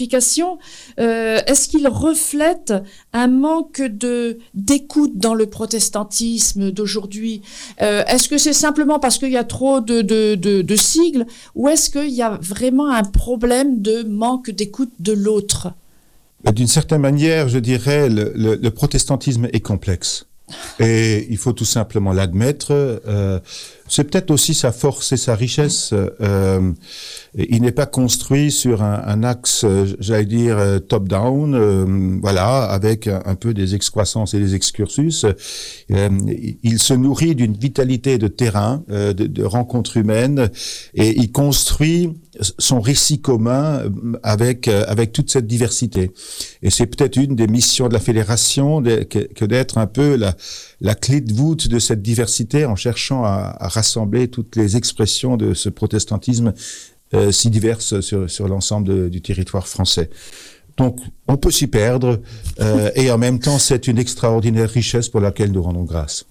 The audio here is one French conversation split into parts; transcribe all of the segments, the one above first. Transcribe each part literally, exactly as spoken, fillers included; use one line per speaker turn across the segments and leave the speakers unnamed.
Euh, est-ce qu'il reflète un manque de d'écoute dans le protestantisme d'aujourd'hui? euh, Est-ce que c'est simplement parce qu'il y a trop de, de, de, de sigles, ou est-ce qu'il y a vraiment un problème de manque d'écoute de l'autre?
D'une certaine manière, je dirais, le, le, le protestantisme est complexe. Et il faut tout simplement l'admettre. Euh, c'est peut-être aussi sa force et sa richesse. Euh, il n'est pas construit sur un, un axe, j'allais dire, top-down, euh, voilà, avec un, un peu des excroissances et des excursus. Euh, il se nourrit d'une vitalité de terrain, euh, de, de rencontres humaines, et il construit son récit commun avec avec toute cette diversité. Et c'est peut-être une des missions de la fédération de, que, que d'être un peu la la clé de voûte de cette diversité, en cherchant à, à rassembler toutes les expressions de ce protestantisme euh, si diverses sur sur l'ensemble de, du territoire français. Donc, on peut s'y perdre, euh, et en même temps, c'est une extraordinaire richesse pour laquelle nous rendons grâce.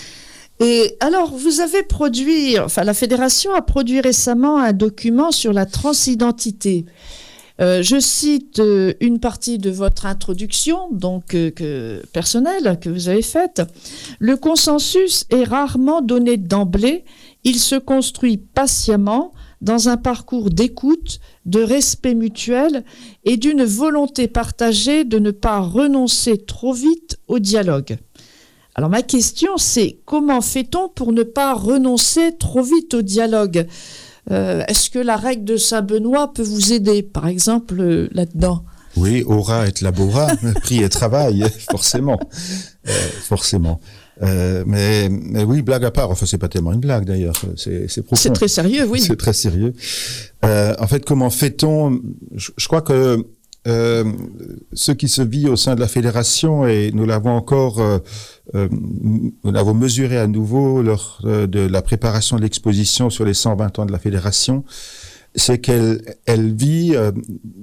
Et alors, vous avez produit, enfin, la Fédération a produit récemment un document sur la transidentité. Euh, je cite euh, une partie de votre introduction, donc euh, que, personnelle, que vous avez faite. Le consensus est rarement donné d'emblée. Il se construit patiemment dans un parcours d'écoute, de respect mutuel et d'une volonté partagée de ne pas renoncer trop vite au dialogue. Alors ma question, c'est comment fait-on pour ne pas renoncer trop vite au dialogue? euh, Est-ce que la règle de Saint-Benoît peut vous aider, par exemple, euh, là-dedans?
Oui, ora et labora, prix et travail, forcément, euh, forcément. Euh, mais, mais oui, blague à part, enfin c'est pas tellement une blague d'ailleurs, c'est, c'est profond.
C'est très sérieux, oui.
C'est très sérieux. Euh, en fait, comment fait-on? je, je crois que Euh, ce qui se vit au sein de la fédération, et nous l'avons encore, euh, euh, nous l'avons mesuré à nouveau lors euh, de la préparation de l'exposition sur les cent vingt ans de la fédération, c'est qu'elle elle vit euh,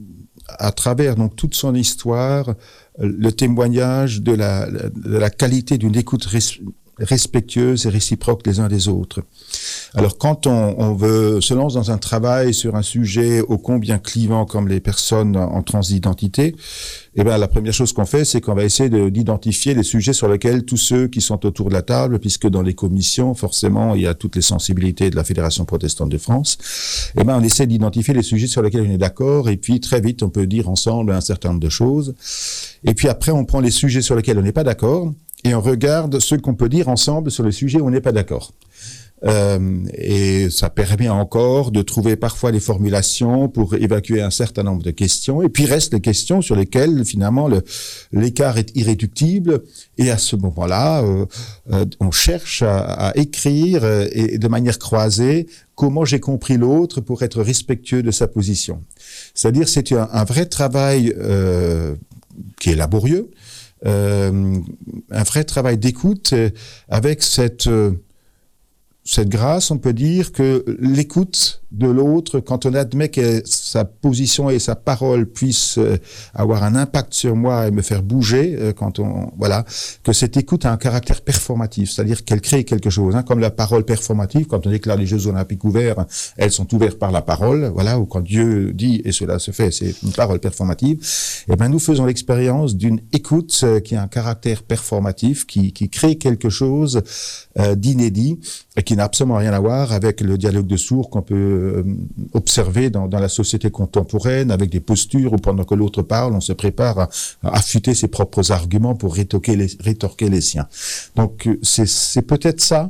à travers donc toute son histoire le témoignage de la, de la qualité d'une écoute res- respectueuse et réciproque les uns des autres. Alors quand on, on veut se lance dans un travail sur un sujet ô combien clivant comme les personnes en transidentité, eh ben la première chose qu'on fait, c'est qu'on va essayer de, d'identifier les sujets sur lesquels tous ceux qui sont autour de la table, puisque dans les commissions, forcément, il y a toutes les sensibilités de la Fédération protestante de France, eh ben on essaie d'identifier les sujets sur lesquels on est d'accord, et puis très vite on peut dire ensemble un certain nombre de choses. Et puis après on prend les sujets sur lesquels on n'est pas d'accord, et on regarde ce qu'on peut dire ensemble sur les sujets où on n'est pas d'accord. Euh, et ça permet encore de trouver parfois les formulations pour évacuer un certain nombre de questions. Et puis restent les questions sur lesquelles finalement le, l'écart est irréductible. Et à ce moment-là, euh, euh, on cherche à, à écrire euh, et de manière croisée comment j'ai compris l'autre pour être respectueux de sa position. C'est-à-dire c'est un, un vrai travail euh, qui est laborieux, euh, un vrai travail d'écoute euh, avec cette euh, cette grâce, on peut dire que l'écoute de l'autre, quand on admet que sa position et sa parole puissent avoir un impact sur moi et me faire bouger, quand on, voilà, que cette écoute a un caractère performatif, c'est-à-dire qu'elle crée quelque chose, hein, comme la parole performative, quand on déclare les Jeux Olympiques ouverts, elles sont ouvertes par la parole, voilà, ou quand Dieu dit et cela se fait, c'est une parole performative. Et ben, nous faisons l'expérience d'une écoute qui a un caractère performatif, qui, qui crée quelque chose euh, d'inédit, et qui n'a absolument rien à voir avec le dialogue de sourds qu'on peut euh, observer dans, dans la société contemporaine, avec des postures où pendant que l'autre parle, on se prépare à, à affûter ses propres arguments pour rétorquer les, rétorquer les siens. Donc c'est, c'est peut-être ça,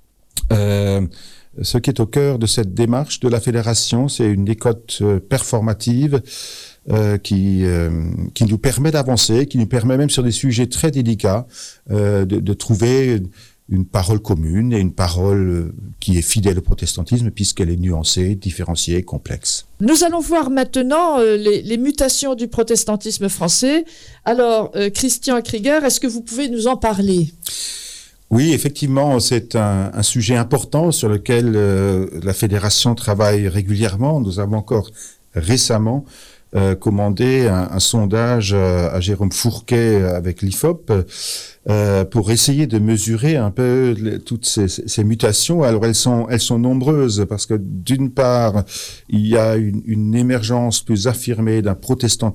euh, ce qui est au cœur de cette démarche de la fédération, c'est une écoute euh, performative euh, qui, euh, qui nous permet d'avancer, qui nous permet même sur des sujets très délicats euh, de, de trouver une parole commune et une parole qui est fidèle au protestantisme puisqu'elle est nuancée, différenciée, complexe.
Nous allons voir maintenant euh, les, les mutations du protestantisme français. Alors, euh, Christian Krieger, est-ce que vous pouvez nous en parler ?
Oui, effectivement, c'est un, un sujet important sur lequel euh, la Fédération travaille régulièrement. Nous avons encore récemment euh, commandé un, un sondage à, à Jérôme Fourquet avec l'I F O P euh, pour essayer de mesurer un peu les, toutes ces, ces mutations. Alors elles sont elles sont nombreuses parce que d'une part il y a une, une émergence plus affirmée d'un protestantisme